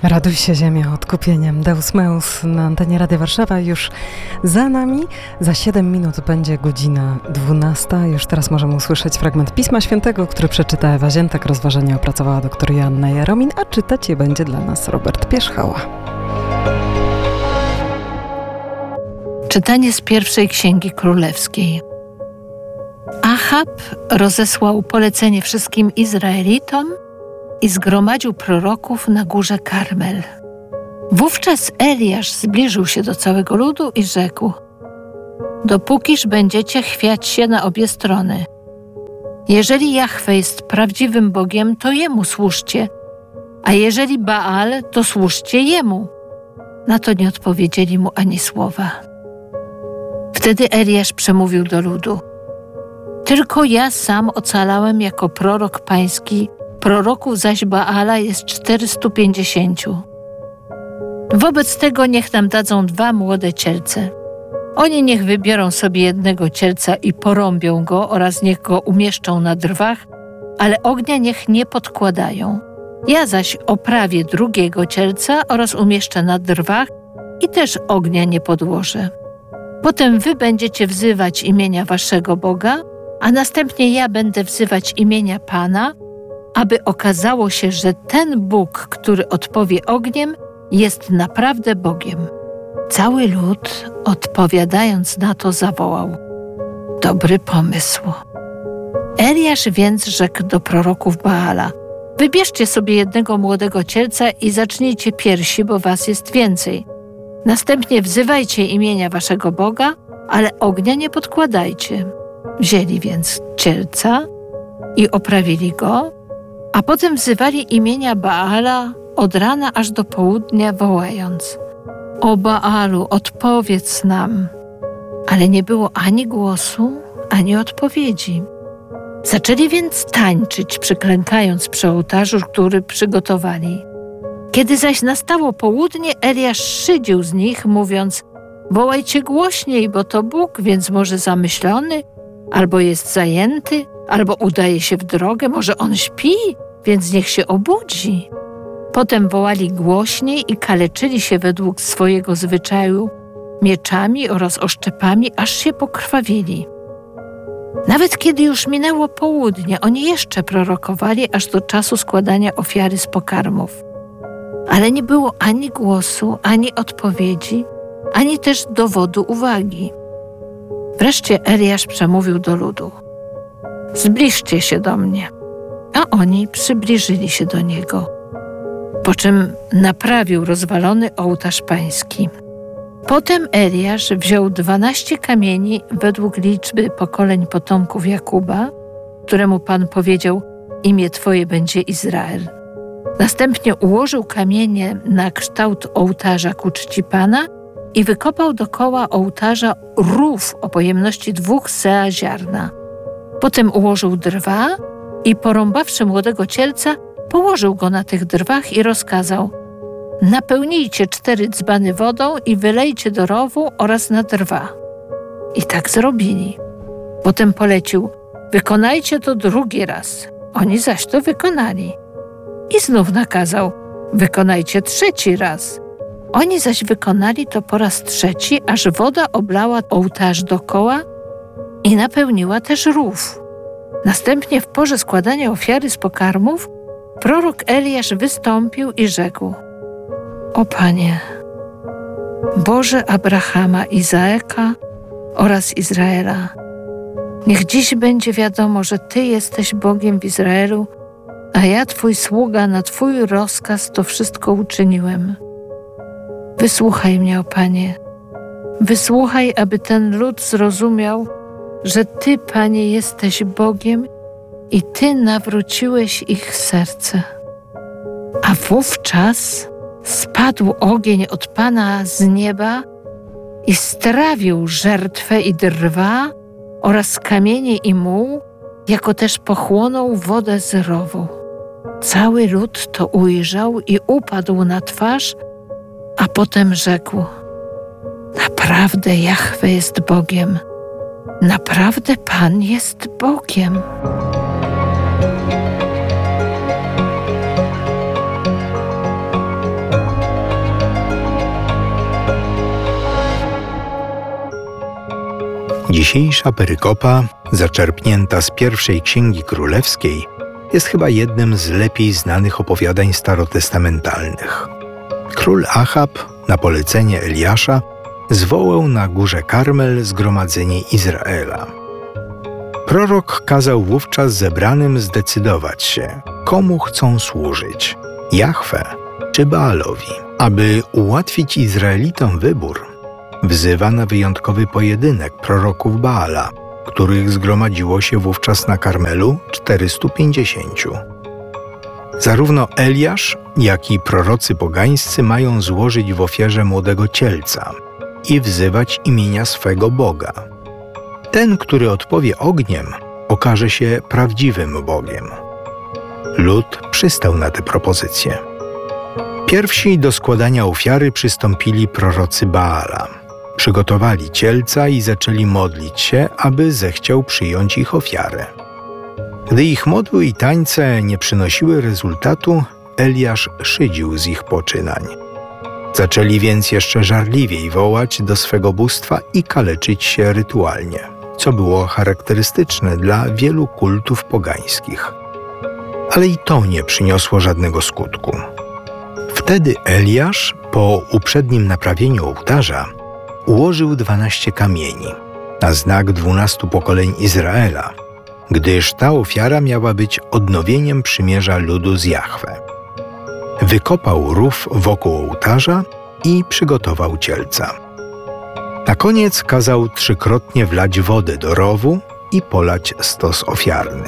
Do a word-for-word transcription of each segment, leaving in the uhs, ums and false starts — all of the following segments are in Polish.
Raduj się ziemio odkupieniem. Deus Meus na antenie Radia Warszawa już za nami. Za siedem minut będzie godzina dwunasta. Już teraz możemy usłyszeć fragment Pisma Świętego, który przeczyta Ewa Ziętek. Rozważanie opracowała dr Joanna Jaromin, a czytać je będzie dla nas Robert Pierzchała. Czytanie z pierwszej Księgi Królewskiej. Achab rozesłał polecenie wszystkim Izraelitom i zgromadził proroków na górze Karmel. Wówczas Eliasz zbliżył się do całego ludu i rzekł: dopókiż będziecie chwiać się na obie strony. Jeżeli Jahwe jest prawdziwym Bogiem, to Jemu służcie, a jeżeli Baal, to służcie Jemu. Na to nie odpowiedzieli mu ani słowa. Wtedy Eliasz przemówił do ludu: tylko ja sam ocalałem jako prorok pański, proroków zaś Baala jest czterystu pięćdziesięciu. Wobec tego niech nam dadzą dwa młode cielce. Oni niech wybiorą sobie jednego cielca i porąbią go oraz niech go umieszczą na drwach, ale ognia niech nie podkładają. Ja zaś oprawię drugiego cielca oraz umieszczę na drwach i też ognia nie podłożę. Potem wy będziecie wzywać imienia waszego Boga, a następnie ja będę wzywać imienia Pana, aby okazało się, że ten Bóg, który odpowie ogniem, jest naprawdę Bogiem. Cały lud, odpowiadając na to, zawołał: dobry pomysł. Eliasz więc rzekł do proroków Baala: wybierzcie sobie jednego młodego cielca i zacznijcie piersi, bo was jest więcej. Następnie wzywajcie imienia waszego Boga, ale ognia nie podkładajcie. Wzięli więc cielca i oprawili go, a potem wzywali imienia Baala od rana aż do południa, wołając: o Baalu, odpowiedz nam. Ale nie było ani głosu, ani odpowiedzi. Zaczęli więc tańczyć, przyklękając przy ołtarzu, który przygotowali. Kiedy zaś nastało południe, Eliasz szydził z nich, mówiąc: wołajcie głośniej, bo to Bóg, więc może zamyślony, albo jest zajęty, albo udaje się w drogę, może on śpi, więc niech się obudzi. Potem wołali głośniej i kaleczyli się według swojego zwyczaju mieczami oraz oszczepami, aż się pokrwawili. Nawet kiedy już minęło południe, oni jeszcze prorokowali aż do czasu składania ofiary z pokarmów. Ale nie było ani głosu, ani odpowiedzi, ani też dowodu uwagi. Wreszcie Eliasz przemówił do ludu: zbliżcie się do mnie. A oni przybliżyli się do niego, po czym naprawił rozwalony ołtarz pański. Potem Eliasz wziął dwanaście kamieni według liczby pokoleń potomków Jakuba, któremu Pan powiedział: imię Twoje będzie Izrael. Następnie ułożył kamienie na kształt ołtarza ku czci Pana i wykopał dokoła ołtarza rów o pojemności dwóch sea ziarna. Potem ułożył drwa i porąbawszy młodego cielca, położył go na tych drwach i rozkazał: napełnijcie cztery dzbany wodą i wylejcie do rowu oraz na drwa. I tak zrobili. Potem polecił: wykonajcie to drugi raz. Oni zaś to wykonali. I znów nakazał: wykonajcie trzeci raz. Oni zaś wykonali to po raz trzeci, aż woda oblała ołtarz dokoła i napełniła też rów. Następnie w porze składania ofiary z pokarmów prorok Eliasz wystąpił i rzekł: o Panie, Boże Abrahama, Izaaka oraz Izraela, niech dziś będzie wiadomo, że Ty jesteś Bogiem w Izraelu, a ja, Twój sługa, na Twój rozkaz to wszystko uczyniłem. Wysłuchaj mnie, o Panie, wysłuchaj, aby ten lud zrozumiał, że Ty, Panie, jesteś Bogiem i Ty nawróciłeś ich serce. A wówczas spadł ogień od Pana z nieba i strawił żertwę i drwa oraz kamienie i muł, jako też pochłonął wodę z rowu. Cały lud to ujrzał i upadł na twarz, a potem rzekł: naprawdę Jahwe jest Bogiem, naprawdę Pan jest Bogiem. Dzisiejsza perykopa, zaczerpnięta z pierwszej Księgi Królewskiej, jest chyba jednym z lepiej znanych opowiadań starotestamentalnych. Król Achab, na polecenie Eliasza, zwołał na górze Karmel zgromadzenie Izraela. Prorok kazał wówczas zebranym zdecydować się, komu chcą służyć – Jahwe czy Baalowi. Aby ułatwić Izraelitom wybór, wzywa na wyjątkowy pojedynek proroków Baala, których zgromadziło się wówczas na Karmelu czterystu pięćdziesięciu. Zarówno Eliasz, jak i prorocy pogańscy mają złożyć w ofierze młodego cielca i wzywać imienia swego Boga. Ten, który odpowie ogniem, okaże się prawdziwym Bogiem. Lud przystał na tę propozycję. Pierwsi do składania ofiary przystąpili prorocy Baala. Przygotowali cielca i zaczęli modlić się, aby zechciał przyjąć ich ofiarę. Gdy ich modły i tańce nie przynosiły rezultatu, Eliasz szydził z ich poczynań. Zaczęli więc jeszcze żarliwiej wołać do swego bóstwa i kaleczyć się rytualnie, co było charakterystyczne dla wielu kultów pogańskich. Ale i to nie przyniosło żadnego skutku. Wtedy Eliasz, po uprzednim naprawieniu ołtarza, ułożył dwanaście kamieni, na znak dwunastu pokoleń Izraela, gdyż ta ofiara miała być odnowieniem przymierza ludu z Jahwe. Wykopał rów wokół ołtarza i przygotował cielca. Na koniec kazał trzykrotnie wlać wodę do rowu i polać stos ofiarny.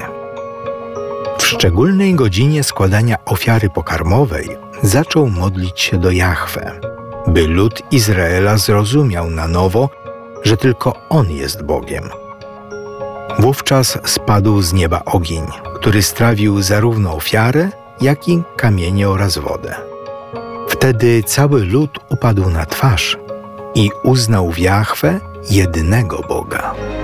W szczególnej godzinie składania ofiary pokarmowej zaczął modlić się do Jahwe, by lud Izraela zrozumiał na nowo, że tylko On jest Bogiem. Wówczas spadł z nieba ogień, który strawił zarówno ofiarę, jak i kamienie oraz wodę. Wtedy cały lud upadł na twarz i uznał w Jahwe jedynego Boga.